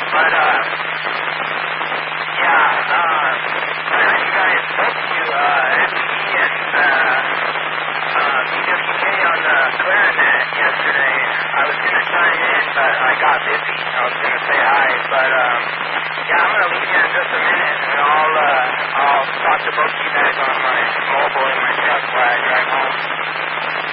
But, yeah, I heard you guys spoke to FE and BWK on the clarinet yesterday. I was going to chime in, but I got busy. I was going to say hi, but yeah, I'm going to leave you in just a minute, and I'll talk to both of you guys on my mobile in my truck while I drive home.